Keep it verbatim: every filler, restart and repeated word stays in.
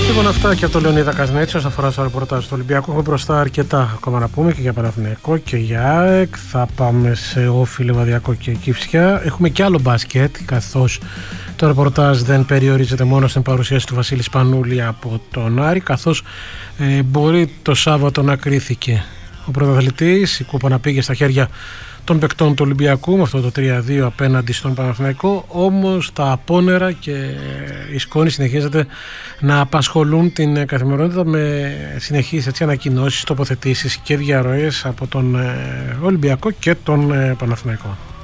Λοιπόν, αυτά και από το Λεωνίδα Καζνέτσι όσον αφορά στο ρεπορτάζ του Ολυμπιακού. Έχουμε μπροστά αρκετά ακόμα να πούμε και για Παναθηναϊκό και για ΑΕΚ. Θα πάμε σε Όφη, Λιβαδιακό και Κηφισιά. Έχουμε και άλλο μπάσκετ, καθώς το ρεπορτάζ δεν περιορίζεται μόνο στην παρουσίαση του Βασίλη Σπανούλη από τον Άρη, καθώς ε, μπορεί το Σάββατο να κρίθηκε ο πρωταθλητής, η κούπα να πήγε στα χέρια των παικτών του Ολυμπιακού με αυτό το τρία δύο απέναντι στον Παναθηναϊκό. Όμως τα απόνερα και η σκόνη συνεχίζεται να απασχολούν την καθημερινότητα με συνεχείς έτσι, ανακοινώσεις, τοποθετήσεις και διαρροές από τον Ολυμπιακό και τον Παναθηναϊκό.